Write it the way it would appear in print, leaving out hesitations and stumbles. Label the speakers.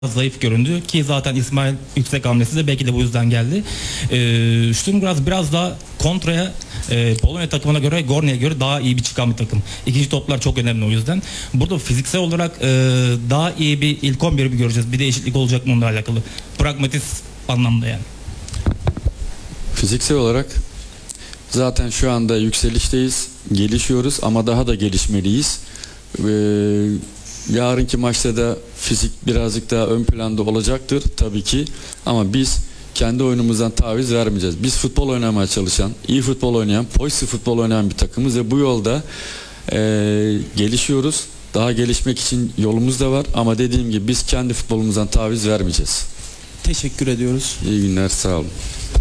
Speaker 1: zayıf göründü ki zaten İsmail yüksek hamlesi de belki de bu yüzden geldi. Sturm Graz biraz daha kontraya Polonya takımına göre, Gorni'ye göre daha iyi bir çıkan bir takım. İkinci toplar çok önemli o yüzden. Burada fiziksel olarak daha iyi bir ilk 11'i mi göreceğiz? Bir değişiklik olacak mı onunla alakalı? Pragmatist anlamda yani.
Speaker 2: Fiziksel olarak zaten şu anda yükselişteyiz, gelişiyoruz ama daha da gelişmeliyiz. Yarınki maçta da fizik birazcık daha ön planda olacaktır tabii ki ama biz kendi oyunumuzdan taviz vermeyeceğiz. Biz futbol oynamaya çalışan, iyi futbol oynayan, pozitif futbol oynayan bir takımız ve bu yolda gelişiyoruz. Daha gelişmek için yolumuz da var ama dediğim gibi biz kendi futbolumuzdan taviz vermeyeceğiz.
Speaker 3: Teşekkür ediyoruz.
Speaker 2: İyi günler, sağ olun.